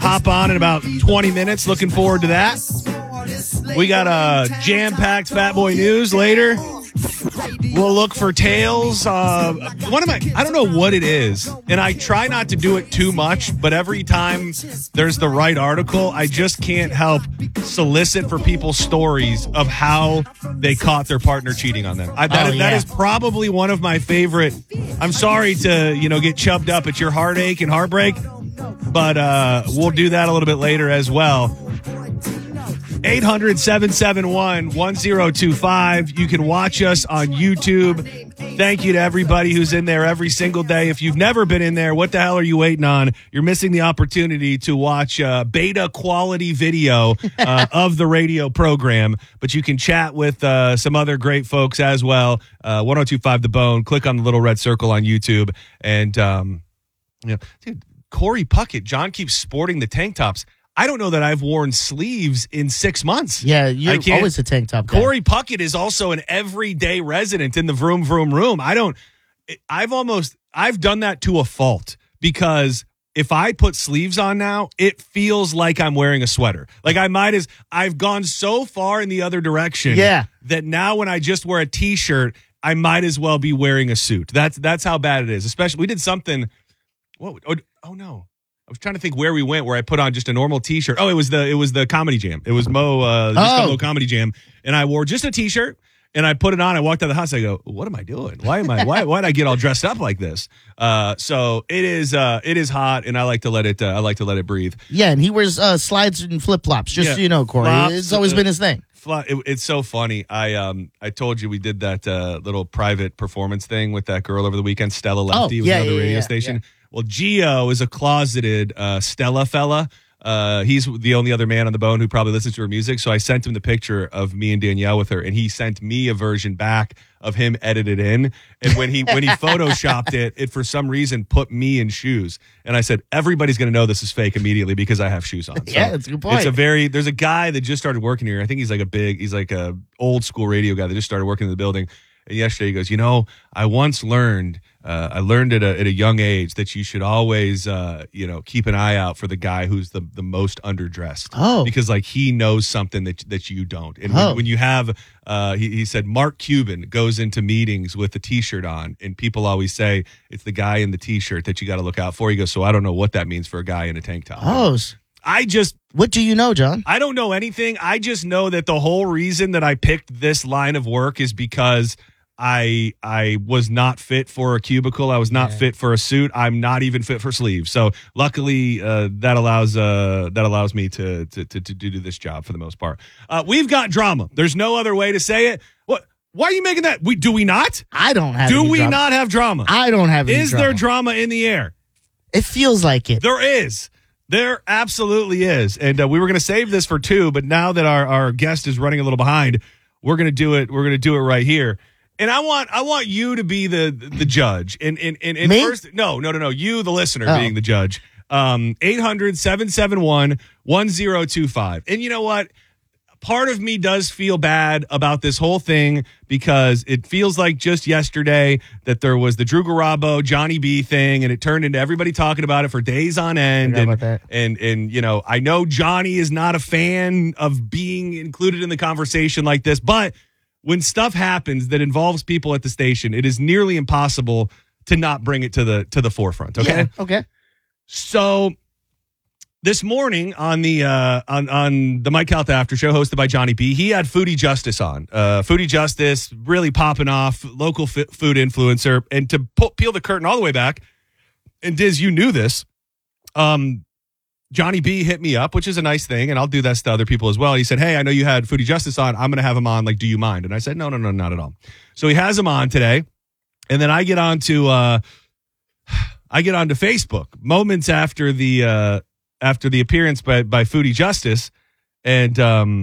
hop on in about 20 minutes. Looking forward to that. We got a jam-packed Fat Boy News later. We'll look for tales. I don't know what it is, and I try not to do it too much, but every time there's the right article, I just can't help solicit for people's stories of how they caught their partner cheating on them. That is probably one of my favorite. I'm sorry to, get chubbed up at your heartache and heartbreak, but we'll do that a little bit later as well. 800-771-1025. You can watch us on YouTube. Thank you to everybody who's in there every single day. If you've never been in there, what the hell are you waiting on? You're missing the opportunity to watch beta quality video of the radio program. But you can chat with some other great folks as well. 1025 The Bone. Click on the little red circle on YouTube. And, dude, Corey Puckett, John keeps sporting the tank tops. I don't know that I've worn sleeves in 6 months. Yeah, you're always a tank top guy. Corey Puckett is also an everyday resident in the vroom vroom room. I've done that to a fault, because if I put sleeves on now, it feels like I'm wearing a sweater. Like I've gone so far in the other direction that now when I just wear a t-shirt, I might as well be wearing a suit. That's how bad it is. Especially we did something. Oh no. I was trying to think where we went, where I put on just a normal t-shirt. Oh, it was the Comedy Jam. It was Mo Comedy Jam, and I wore just a t-shirt and I put it on. I walked out of the house. I go, what am I doing? Why did I get all dressed up like this? So it is hot, and I like to let it breathe. Yeah, and he wears slides and flip flops. Just so you know, Corey, it's always been his thing. It's so funny. I told you we did that little private performance thing with that girl over the weekend, Stella Lefty, with another radio station. Yeah. Well, Gio is a closeted Stella fella. He's the only other man on the bone who probably listens to her music. So I sent him the picture of me and Danielle with her, and he sent me a version back of him edited in. And when he photoshopped it for some reason put me in shoes. And I said, everybody's going to know this is fake immediately because I have shoes on. So yeah, that's a good point. There's a guy that just started working here. I think he's like a old school radio guy that just started working in the building. And yesterday he goes, I once learned, at a young age that you should always, keep an eye out for the guy who's the most underdressed. Oh. Because he knows something that you don't. And when you have, he said, Mark Cuban goes into meetings with a t-shirt on, and people always say it's the guy in the t-shirt that you got to look out for. He goes, so I don't know what that means for a guy in a tank top. Oh, what do you know, John? I don't know anything. I just know that the whole reason that I picked this line of work is because I was not fit for a cubicle. I was not fit for a suit. I'm not even fit for sleeves. So luckily, that allows me to do this job for the most part. We've got drama. There's no other way to say it. What? Why are you making that? Do we not? I don't have. Do any we drama. not have drama? I don't have. Any Is drama. there drama in the air? It feels like it. There is. There absolutely is. And we were going to save this for 2, but now that our guest is running a little behind, we're going to do it. We're going to do it right here. And I want you to be the judge. And Me? First, no. You, the listener, being the judge. 800-771-1025. And you know what? Part of me does feel bad about this whole thing because it feels like just yesterday that there was the Drew Garabo, Johnny B thing, and it turned into everybody talking about it for days on end. And I know Johnny is not a fan of being included in the conversation like this, but when stuff happens that involves people at the station, it is nearly impossible to not bring it to the forefront. Okay. Yeah, okay. So this morning on the Mike Calta After Show, hosted by Johnny B, he had Foodie Justice on. Foodie Justice really popping off, local food influencer. And to peel the curtain all the way back, and Diz, you knew this. Johnny B hit me up, which is a nice thing, and I'll do this to other people as well. He said, hey, I know you had Foodie Justice on. I'm going to have him on. Do you mind? And I said, no, not at all. So he has him on today, and then I get on to Facebook moments after the appearance by Foodie Justice, and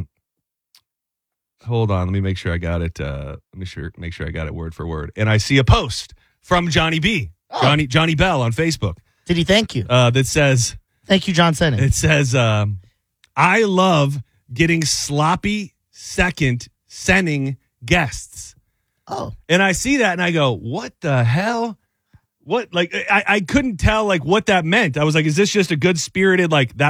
hold on, let me make sure I got it. Make sure I got it word for word. And I see a post from Johnny B, Johnny Bell on Facebook. Did he thank you? That says, thank you, John Senning. It says, I love getting sloppy second sending guests. Oh. And I see that and I go, what the hell? What, I couldn't tell what that meant. I was like, is this just a good spirited, that